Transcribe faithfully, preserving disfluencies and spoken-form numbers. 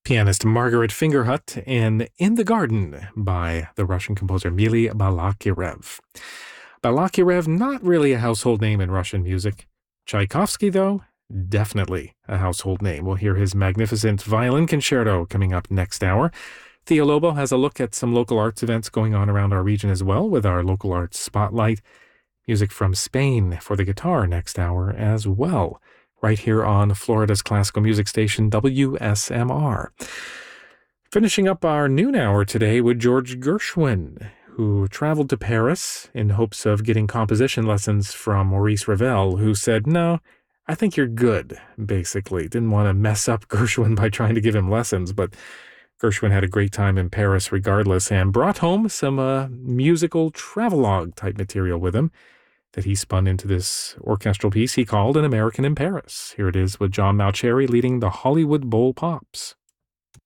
Pianist Margaret Fingerhut and In the Garden by the Russian composer Mili Balakirev. Balakirev, not really a household name in Russian music. Tchaikovsky, though, definitely a household name. We'll hear his magnificent violin concerto coming up next hour. Theo Lobo has a look at some local arts events going on around our region as well with our local arts spotlight. Music from Spain for the guitar next hour as well, right here on Florida's classical music station W S M R. Finishing up our noon hour today with George Gershwin, who traveled to Paris in hopes of getting composition lessons from Maurice Ravel, who said, "No, I think you're good," basically. Didn't want to mess up Gershwin by trying to give him lessons, but Gershwin had a great time in Paris regardless and brought home some uh, musical travelogue type material with him that he spun into this orchestral piece he called An American in Paris. Here it is with John Mauceri leading the Hollywood Bowl Pops.